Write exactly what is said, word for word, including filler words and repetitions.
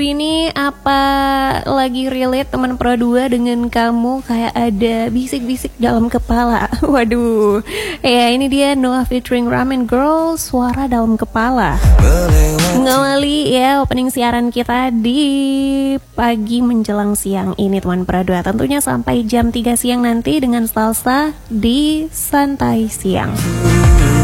Ini apa lagi relate teman Pro dua dengan kamu, kayak ada bisik-bisik dalam kepala. Waduh. Ya, ini dia Noah featuring Ramen Girl, Suara Dalam Kepala. Mengawali ya opening siaran kita di pagi menjelang siang ini teman Pro dua. Tentunya sampai jam tiga siang nanti dengan salsa di Santai Siang.